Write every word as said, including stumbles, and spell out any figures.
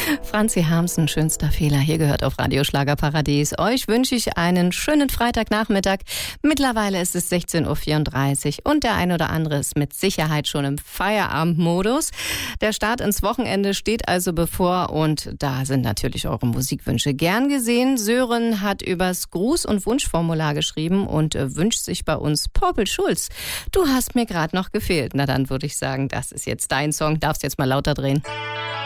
Franzi Harmsen, schönster Fehler. Hier gehört auf Radio Schlagerparadies. Euch wünsche ich einen schönen Freitagnachmittag. Mittlerweile ist es sechzehn Uhr vierunddreißig und der ein oder andere ist mit Sicherheit schon im Feierabendmodus. Der Start ins Wochenende steht also bevor und da sind natürlich eure Musikwünsche gern gesehen. Sören hat übers Gruß- und Wunschformular geschrieben und wünscht sich bei uns Popel Schulz. Du hast mir gerade noch gefehlt. Na dann würde ich sagen, das ist jetzt dein Song. Darfst jetzt mal lauter drehen.